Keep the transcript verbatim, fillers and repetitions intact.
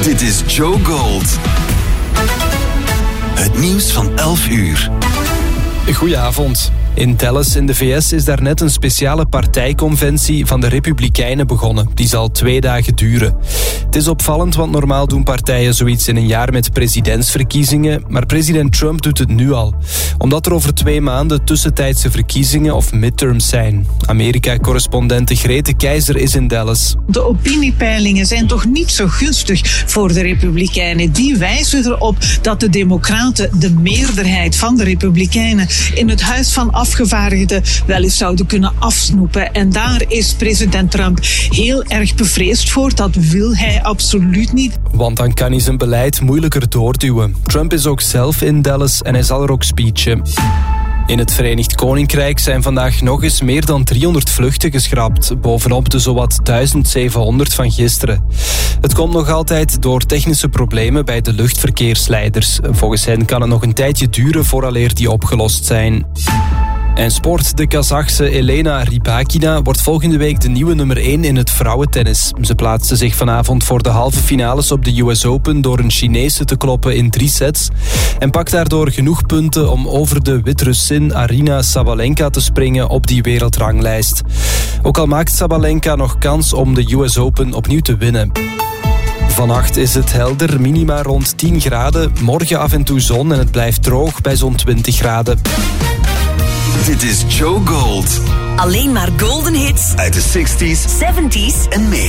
Dit is Joe Gold. Het nieuws van elf uur. Goedenavond. In Dallas in de V S is daarnet een speciale partijconventie van de Republikeinen begonnen. Die zal twee dagen duren. Het is opvallend, want normaal doen partijen zoiets in een jaar met presidentsverkiezingen. Maar president Trump doet het nu al. Omdat er over twee maanden tussentijdse verkiezingen of midterms zijn. Amerika-correspondente Grete Keizer is in Dallas. De opiniepeilingen zijn toch niet zo gunstig voor de Republikeinen. Die wijzen erop dat de Democraten de meerderheid van de Republikeinen in het Huis van Afgevaardigden wel eens zouden kunnen afsnoepen. En daar is president Trump heel erg bevreesd voor. Dat wil hij absoluut niet. Want dan kan hij zijn beleid moeilijker doorduwen. Trump is ook zelf in Dallas en hij zal er ook speechen. In het Verenigd Koninkrijk zijn vandaag nog eens meer dan driehonderd vluchten geschrapt, bovenop de zowat duizend zevenhonderd van gisteren. Het komt nog altijd door technische problemen bij de luchtverkeersleiders. Volgens hen kan het nog een tijdje duren vooraleer die opgelost zijn. En sport, de Kazachse Elena Rybakina wordt volgende week de nieuwe nummer één in het vrouwentennis. Ze plaatste zich vanavond voor de halve finales op de U S Open door een Chinese te kloppen in drie sets. En pakt daardoor genoeg punten om over de Wit-Russin Aryna Sabalenka te springen op die wereldranglijst. Ook al maakt Sabalenka nog kans om de U S Open opnieuw te winnen. Vannacht is het helder, minima rond tien graden. Morgen af en toe zon en het blijft droog bij zo'n twintig graden. Dit is Joe Gold. Alleen maar golden hits Uit de zestig's zeventig's en meer.